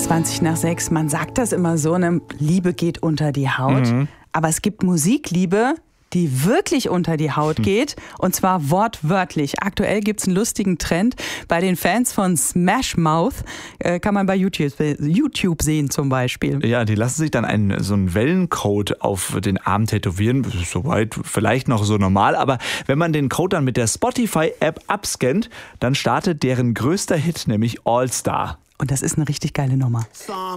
6:20. Man sagt das immer so, ne? Liebe geht unter die Haut. Aber es gibt Musikliebe, die wirklich unter die Haut geht, und zwar wortwörtlich. Aktuell gibt es einen lustigen Trend bei den Fans von Smash Mouth, kann man bei YouTube sehen zum Beispiel. Ja, die lassen sich dann so einen Wellencode auf den Arm tätowieren, soweit vielleicht noch so normal, aber wenn man den Code dann mit der Spotify-App abscannt, dann startet deren größter Hit, nämlich All Star. Und das ist eine richtig geile Nummer.